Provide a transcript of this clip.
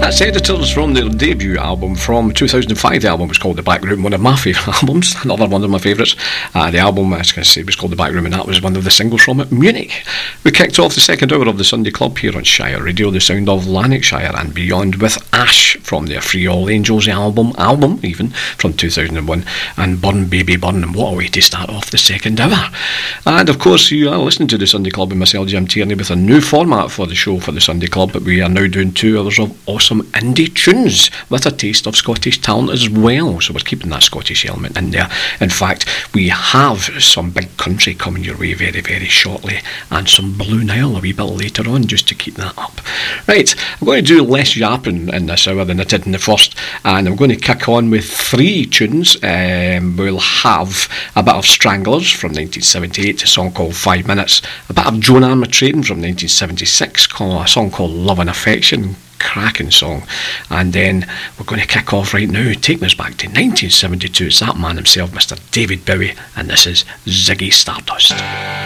That's Editors from their debut album from 2005. The album was called The Back Room, one of my favourite albums, another one of my favourites. The album, I was going to say, was called The Back Room, and that was one of the singles from it, Munich. We kicked off the second hour of the Sunday Club here on Shire Radio, the sound of Lanarkshire and beyond, with Ash from their Free All Angels album even, from 2001, and Burn Baby Burn, and what a way to start off the second hour. And of course, you are listening to the Sunday Club with myself, Jim Tierney, with a new format for the show for the Sunday Club, but we are now doing 2 hours of awesome indie tunes with a taste of Scottish talent as well, so we're keeping that Scottish element in there. In fact, we have some big country coming your way very, very shortly, and some Blue Nile a wee bit later on, just to keep that up. Right, I'm going to do less yapping in this hour than I did in the first, and I'm going to kick on with 3 tunes. We'll have a bit of Stranglers from 1978, a song called 5 Minutes, a bit of Joan Armatrading from 1976, a song called Love and Affection, cracking song. And then we're going to kick off right now, taking us back to 1972. It's that man himself, Mr. David Bowie, and this is Ziggy Stardust.